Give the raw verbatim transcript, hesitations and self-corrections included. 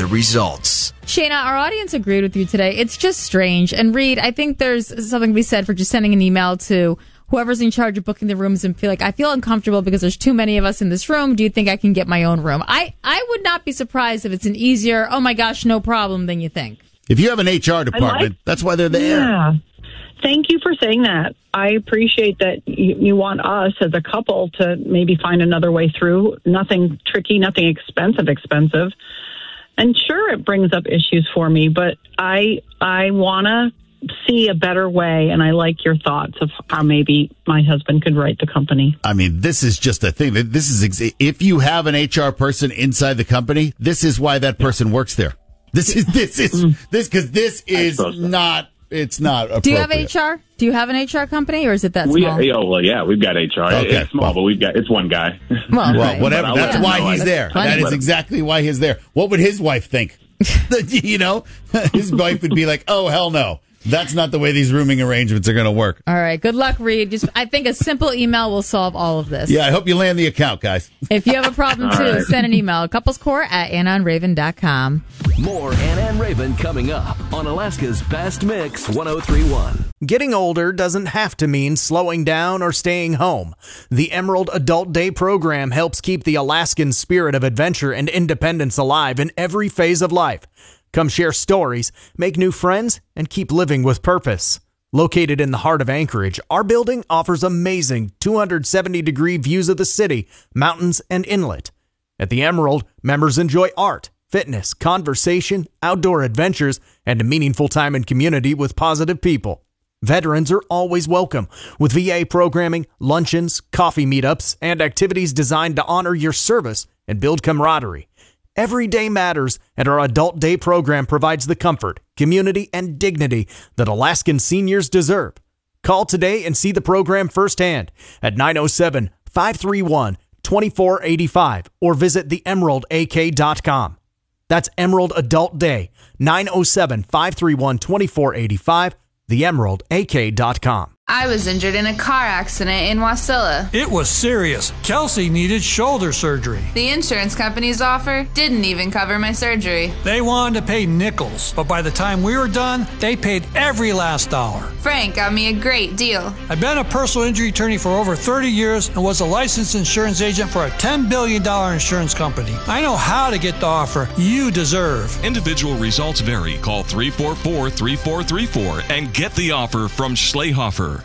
the results. Shayna, our audience agreed with you today. It's just strange. And Reed, I think there's something to be said for just sending an email to whoever's in charge of booking the rooms and feel like, I feel uncomfortable because there's too many of us in this room. Do you think I can get my own room? I, I would not be surprised if it's an easier, oh my gosh, no problem than you think. If you have an H R department, like, that's why they're there. Yeah. Thank you for saying that. I appreciate that you, you want us as a couple to maybe find another way through. Nothing tricky, nothing expensive, expensive. And sure, it brings up issues for me, but I I want to see a better way, and I like your thoughts of how maybe my husband could write the company. I mean, this is just a thing. This is ex- if you have an H R person inside the company, this is why that person works there. This is this is this because this is not. It's not appropriate. Do you have H R? Do you have an H R company, or is it that we, small? Oh, well, yeah, we've got H R. Okay. It's small, well, but we've got it's one guy. Well, well right. whatever. That's why he's there. That is exactly why he's there. What would his wife think? You know, his wife would be like, "Oh, hell no." That's not the way these rooming arrangements are going to work. All right. Good luck, Reed. Just, I think a simple email will solve all of this. Yeah, I hope you land the account, guys. If you have a problem, too, right. send an email. couplescore at anna and raven dot com. More Anna and Raven coming up on Alaska's Best Mix one oh three point one. Getting older doesn't have to mean slowing down or staying home. The Emerald Adult Day program helps keep the Alaskan spirit of adventure and independence alive in every phase of life. Come share stories, make new friends, and keep living with purpose. Located in the heart of Anchorage, our building offers amazing two hundred seventy degree views of the city, mountains, and inlet. At the Emerald, members enjoy art, fitness, conversation, outdoor adventures, and a meaningful time in community with positive people. Veterans are always welcome, with V A programming, luncheons, coffee meetups, and activities designed to honor your service and build camaraderie. Every day matters, and our Adult Day program provides the comfort, community, and dignity that Alaskan seniors deserve. Call today and see the program firsthand at nine oh seven, five three one, two four eight five or visit the emerald a k dot com. That's Emerald Adult Day, nine oh seven, five three one, two four eight five, the emerald a k dot com. I was injured in a car accident in Wasilla. It was serious. Kelsey needed shoulder surgery. The insurance company's offer didn't even cover my surgery. They wanted to pay nickels, but by the time we were done, they paid every last dollar. Frank got me a great deal. I've been a personal injury attorney for over thirty years and was a licensed insurance agent for a ten billion dollars insurance company. I know how to get the offer you deserve. Individual results vary. Call three four four, three four three four and get the offer from Schlehofer.